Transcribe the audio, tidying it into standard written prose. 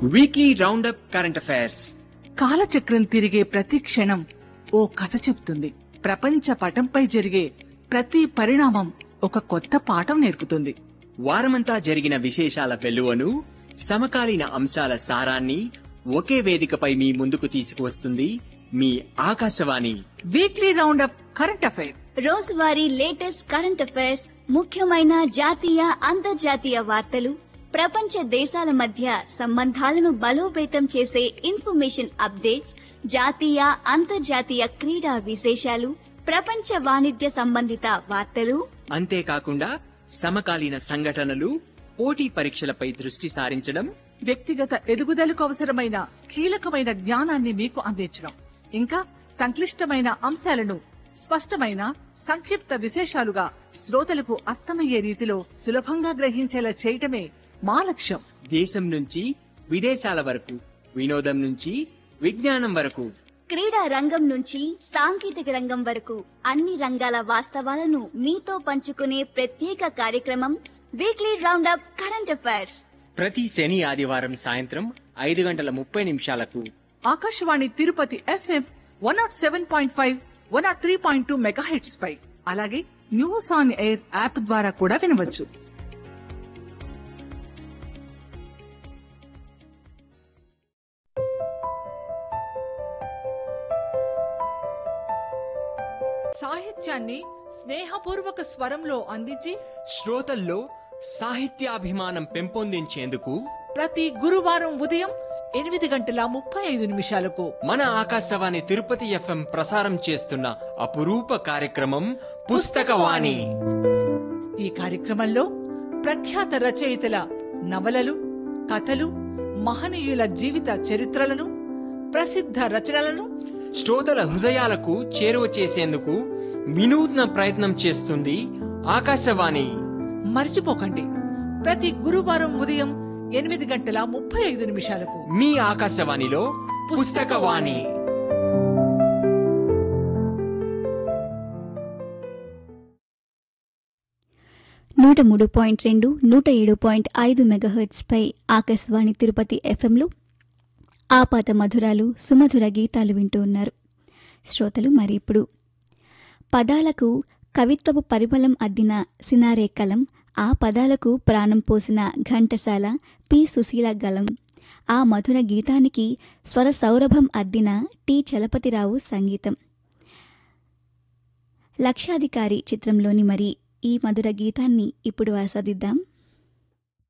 Weekly round up current affairs. కాలచక్రం తిరిగే ప్రతి క్షణం ఓ కథ చెప్తుంది. ప్రపంచ పటంపై జరిగే ప్రతి పరిణామం ఒక కొత్త పాఠం నేర్పుతుంది. వారమంతా జరిగిన విశేషాల వెలువను, సమకాలీన అంశాల సారాన్ని ఒకే వేదికపై మీ ముందుకు తీసుకువస్తుంది మీ Akashvani. Weekly round up current affair. రోజువారీ లేటెస్ట్ కరెంట్ అఫైర్స్, ముఖ్యమైన జాతీయ అంతర్జాతీయ వార్తలు, ప్రపంచ దేశాల మధ్య సంబంధాలను బలోపేతం చేసే ఇన్ఫర్మేషన్ అప్డేట్స్, జాతీయ అంతర్జాతీయ క్రీడా విశేషాలు, ప్రపంచ వాణిజ్య సంబంధిత వార్తలు, అంతేకాకుండా సమకాలీన సంఘటనలు, పోటీ పరీక్షలపై దృష్టి సారించడం, వ్యక్తిగత ఎదుగుదలకు అవసరమైన కీలకమైన జ్ఞానాన్ని మీకు అందించడం, ఇంకా సంక్లిష్టమైన అంశాలను స్పష్టమైన సంక్షిప్త విశేషాలుగా శ్రోతలకు అర్థమయ్యే రీతిలో సులభంగా గ్రహించేలా చేయటమే మా లక్ష్యం. దేశం నుంచి విదేశాల వరకు, వినోదం నుంచి విజ్ఞానం వరకు, క్రీడా రంగం నుంచి సాంకేతిక రంగం వరకు అన్ని రంగాల వాస్తవాలను మీతో పంచుకునే ప్రత్యేక కార్యక్రమం వీక్లీ రౌండప్ కరెంట్ అఫైర్స్. ప్రతి శని ఆదివారం సాయంత్రం 5:30 ఆకాశవాణి తిరుపతి FM 107.5, 103.2 మెగాహెర్ట్జ్ పై, అలాగే న్యూస్ ఆన్ ఎయిర్ యాప్ ద్వారా కూడా వినవచ్చు. సాహిత్యాన్ని స్నేహపూర్వక స్వరంలో అందించి శ్రోతల్లో సాహిత్యాభిమానం పెంపొందించేందుకు ప్రతి గురువారం ఉదయం 8:35 మన ఆకాశవాణి తిరుపతి FM ప్రసారం చేస్తున్న అపురూప కార్యక్రమం పుస్తకవాణి. ఈ కార్యక్రమంలో ప్రఖ్యాత రచయితల నవలలు, కథలు, మహనీయుల జీవిత చరిత్రలను, ప్రసిద్ధ రచనలను శ్రోతల హృదయాలకు చేరువ చేసేందుకు వినూత్న ప్రయత్నం చేస్తుంది ఆకాశవాణి. మర్చిపోకండి, ప్రతి గురువారం ఉదయం 8:35 మీ ఆకాశవాణిలో పుస్తకవాణి. నూట 3.2, 107.5 మెగాహెర్ట్జ్ పై ఆకాశవాణి తిరుపతి ఎఫ్ఎంలో ఆపాత మధురాలు, సుమధుర గీతాలు వింటూ ఉన్నారు శ్రోతలు. మరి ఇప్పుడు పదాలకు కవిత్వపు పరిమళం అద్దిన సినారే కలం, ఆ పదాలకు ప్రాణం పోసిన ఘంటసాల పి. సుశీల గలం, ఆ మధుర గీతానికి స్వర సౌరభం అద్దిన టి. చలపతిరావు సంగీతం. లక్షాధికారి చిత్రంలోని మరి ఈ మధుర గీతాన్ని ఇప్పుడు ఆస్వాదిద్దాం.